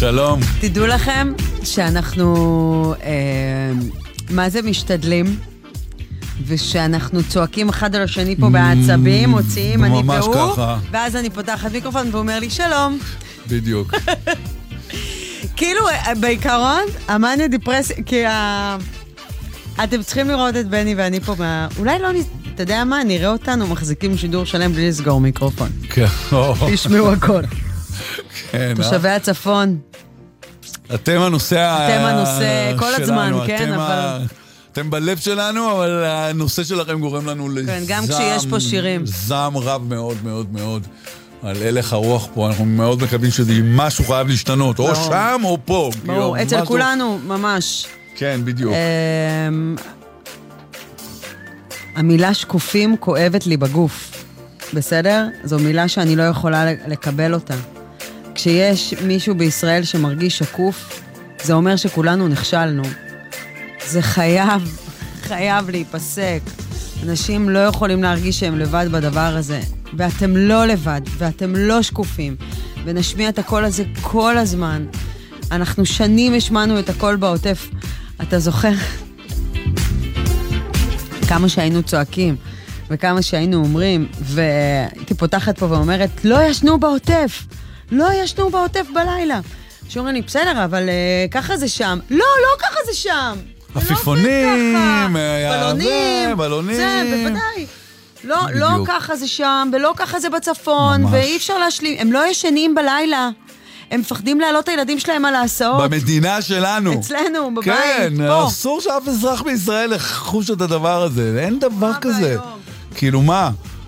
שלום. תדעו לכם שאנחנו, מה זה משתדלים, ושאנחנו צועקים אחד על השני פה בעצבים, מוציאים, אני והוא, ואז אני פותחת מיקרופון והוא אומר לי שלום. בדיוק. כאילו, בעיקרון, המאניה דיפרסיה, כי אתם צריכים לראות את בני ואני פה אולי לא, אתה יודע מה, נראה אותנו מחזיקים שידור שלם בלי לסגור מיקרופון. כן. תשמעו הכל. כן. תושבי הצפון. אתם הנושא כל הזמן, כן, אבל... אתם בלב שלנו, אבל הנושא שלכם גורם לנו לזעם. כן, גם כשיש פה שירים. זעם רב מאוד מאוד מאוד. על הלך הרוח פה, אנחנו מאוד מקווים שזה משהו חייב להשתנות, או שם או פה. ברור, אצל כולנו, ממש. כן, בדיוק. המילה שקופים כואבת לי בגוף, בסדר? זו מילה שאני לא יכולה לקבל אותה. כשיש מישהו בישראל שמרגיש שקוף, זה אומר שכולנו נכשלנו. זה חייב להיפסק. אנשים לא יכולים להרגיש שהם לבד בדבר הזה. ואתם לא לבד, ואתם לא שקופים. ונשמיע את הקול הזה כל הזמן. אנחנו שנים השמענו את הקול בעוטף. אתה זוכר? כמה שהיינו צועקים, וכמה שהיינו אומרים, והייתי פותחת פה ואומרת, לא ישנו בעוטף. לא ישנו בעוטף בלילה. שאומרים לי, בסדר, אבל ככה זה שם. לא ככה זה שם. עפיפונים, בלונים. זה, בוודאי. לא ככה זה שם, ולא ככה זה בצפון, ואי אפשר להשלים. הם לא ישנים בלילה. הם מפחדים להעלות את הילדים שלהם על ההסעות. במדינה שלנו. אצלנו, בבית, כן, פה. אסור שאף אזרח בישראל יחוש את הדבר הזה. אין דבר כזה. כאילו מה?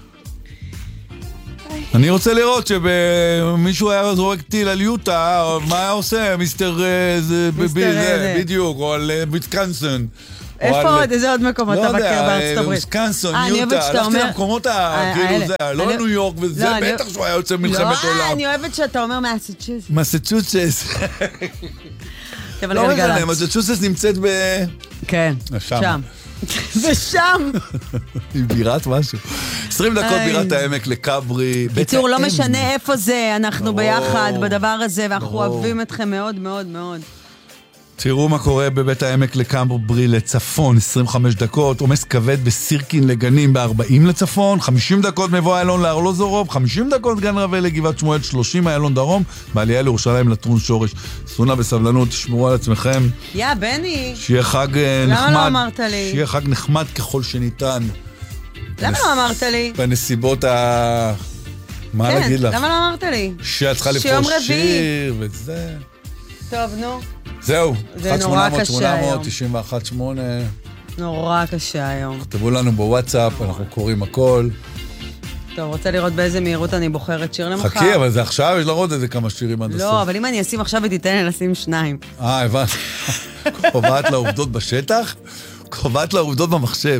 אני רוצה לראות שמישהו היה זורק טיל על יוטה, מה היה עושה? מיסטר בדיוק, או על ויסקנסין. איפה עוד? איזה עוד מקומות אתה מכיר בארצות הברית? ויסקנסין, יוטה, הלכתי למקומות כאילו זה, לא ניו יורק וזה, בטח שהוא היה יוצא מלחמת עולם. לא, אני אוהבת שאתה אומר מסצ'וסטס. מסצ'וסטס. לא משנה, מסצ'וסטס נמצאת ב... כן, שם. ושם. היא בירת משהו. 20 דקות בירת העמק לקברי. קיצור, לא משנה איפה זה, אנחנו ביחד בדבר הזה, ואנחנו אוהבים אתכם מאוד מאוד מאוד. תראו מה קורה בבית העמק לקברי לצפון, 25 דקות, עומס כבד בסירקין לגנים ב-40 לצפון, 50 דקות מבוא איילון לארלוזורוב, 50 דקות גן רבי לגבעת שמואל, 30 איילון דרום, בעלייה לירושלים לטרון שורש. סונה בסבלנות, תשמרו על עצמכם. יא, בני. שיהיה חג נחמד. למה לא אמרת לי? שיהיה חג נחמד ככל שניתן. למה לא אמרת לי? בנסיבות מה להגיד לך? למה לא אמרת לי? שאת צריכה לפרוש שיר וזה. טוב, נו. זהו, זה נורא קשה היום. 1-800-918. נורא קשה היום. כתבו לנו בוואטסאפ, אנחנו קוראים הכל. טוב, רוצה לראות באיזה מהירות אני בוחרת שיר למחר? חכי, אבל זה עכשיו, יש לראות איזה כמה שירים עד הסוף. לא, אבל אם אני אשים עכשיו ותיתן לי לשים 2. הבנת. קובעת לעובדות בשטח? קובעת לעובדות במחשב.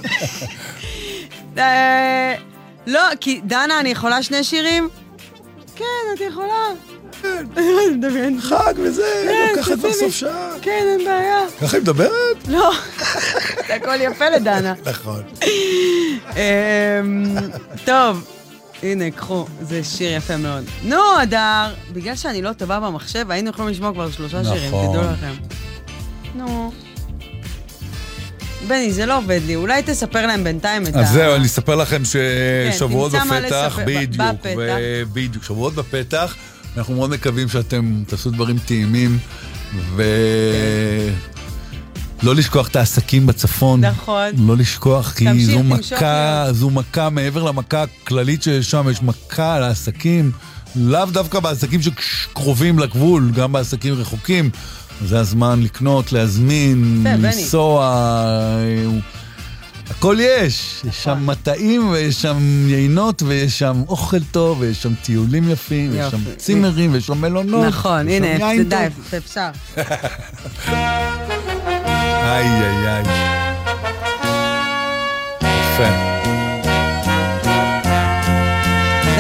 לא, כי דנה, אני יכולה 2 שירים? כן, את יכולה. חג וזה, ככה כבר סוף שעה. כן, אין בעיה. ככה היא מדברת? לא, זה הכל יפה לדנה. נכון. טוב, הנה, קחו, זה שיר יפה מאוד. נו, אדר, בגלל שאני לא טובה במחשב, היינו יכולים לשמוע כבר 3 שירים, תדעו לכם. נו. בני, זה לא עובד לי, אולי תספר להם בינתיים את אז זהו, אני אספר לכם ששבועות בפתח, בדיוק, שבועות בפתח, אנחנו מאוד מקווים שאתם תעשו דברים טעימים, ולא לשכוח את העסקים בצפון. נכון. לא לשכוח, כי זו מכה, מעבר למכה הכללית שיש שם, יש מכה על העסקים, לאו דווקא בעסקים שקרובים לגבול, גם בעסקים רחוקים. זה הזמן לקנות, להזמין, לנסוע, הכל יש. יש שם מטעים ויש שם יינות ויש שם אוכל טוב ויש שם טיולים יפים ויש שם צימרים ויש שם מלונות. נכון, הנה, זה די, זה אפשר. איי. יפה.